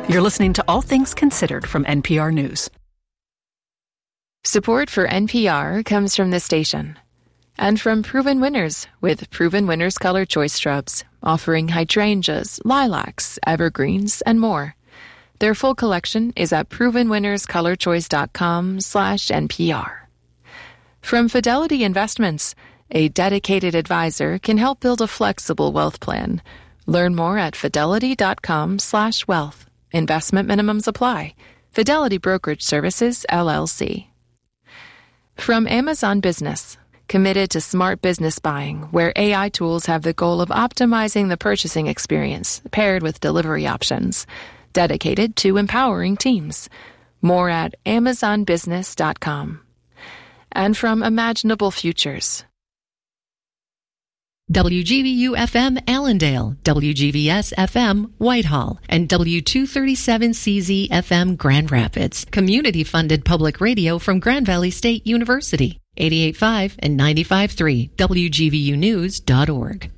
You're listening to All Things Considered from NPR News. Support for NPR comes from this station and from Proven Winners with Proven Winners Color Choice Shrubs, offering hydrangeas, lilacs, evergreens, and more. Their full collection is at provenwinnerscolorchoice.com/NPR. From Fidelity Investments, a dedicated advisor can help build a flexible wealth plan. Learn more at fidelity.com/wealth. Investment minimums apply. Fidelity Brokerage Services, LLC. From Amazon Business, committed to smart business buying, where AI tools have the goal of optimizing the purchasing experience, paired with delivery options. Dedicated to empowering teams. More at amazonbusiness.com. And from Imaginable Futures. WGVU-FM Allendale, WGVS-FM Whitehall, and W237CZ-FM Grand Rapids. Community-funded public radio from Grand Valley State University. 88.5 and 95.3, WGVUnews.org.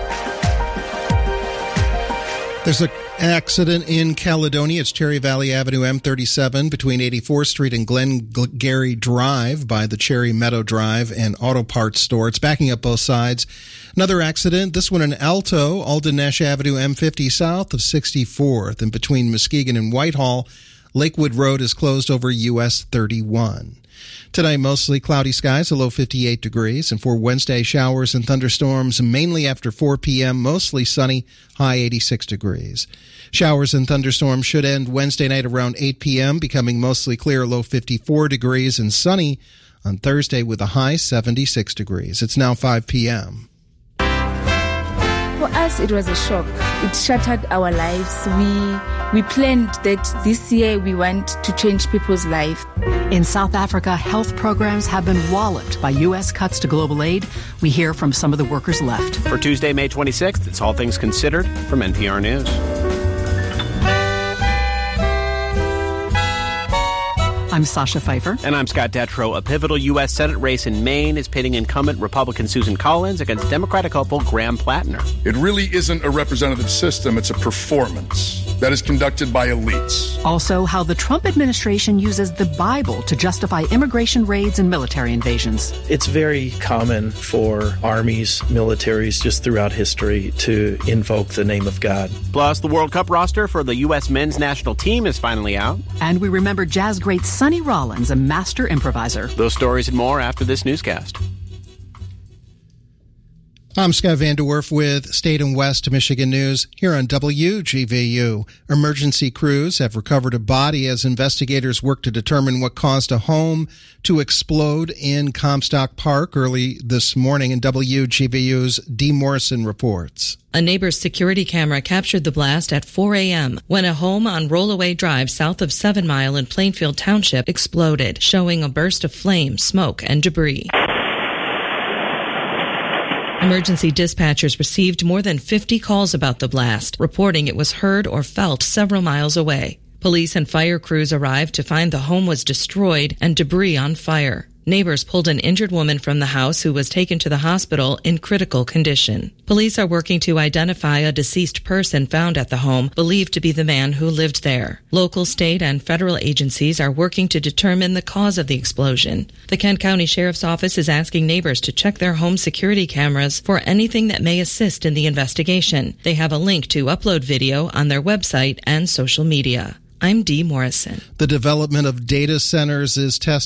There's an accident in Caledonia. It's Cherry Valley Avenue M37 between 84th Street and Glengarry Drive by the Cherry Meadow Drive and Auto Parts store. It's backing up both sides. Another accident, this one in Alto, Alden Nash Avenue M50 south of 64th and between Muskegon and Whitehall. Lakewood Road is closed over US 31. Today, mostly cloudy skies, a low 58 degrees. And for Wednesday, showers and thunderstorms mainly after 4 p.m., mostly sunny, high 86 degrees. Showers and thunderstorms should end Wednesday night around 8 p.m., becoming mostly clear, low 54 degrees, and sunny on Thursday with a high 76 degrees. It's now 5 p.m. For us, it was a shock. It shattered our lives. We planned that this year we want to change people's lives. In South Africa, health programs have been walloped by U.S. cuts to global aid. We hear from some of the workers left. For Tuesday, May 26th, it's All Things Considered from NPR News. I'm Sasha Pfeiffer. And I'm Scott Detrow. A pivotal U.S. Senate race in Maine is pitting incumbent Republican Susan Collins against Democratic hopeful Graham Plattner. It really isn't a representative system. It's a performance that is conducted by elites. Also, how the Trump administration uses the Bible to justify immigration raids and military invasions. It's very common for armies, militaries, just throughout history to invoke the name of God. Plus, the World Cup roster for the U.S. men's national team is finally out. And we remember jazz great Sonny Rollins, a master improviser. Those stories and more after this newscast. I'm Scott Van Der Werf with State and West Michigan News here on WGVU. Emergency crews have recovered a body as investigators work to determine what caused a home to explode in Comstock Park early this morning. And WGVU's Dee Morrison reports. A neighbor's security camera captured the blast at 4 a.m. when a home on Rollaway Drive south of 7 Mile in Plainfield Township exploded, showing a burst of flame, smoke, and debris. Emergency dispatchers received more than 50 calls about the blast, reporting it was heard or felt several miles away. Police and fire crews arrived to find the home was destroyed and debris on fire. Neighbors pulled an injured woman from the house who was taken to the hospital in critical condition. Police are working to identify a deceased person found at the home, believed to be the man who lived there. Local, state, and federal agencies are working to determine the cause of the explosion. The Kent County Sheriff's Office is asking neighbors to check their home security cameras for anything that may assist in the investigation. They have a link to upload video on their website and social media. I'm Dee Morrison. The development of data centers is testing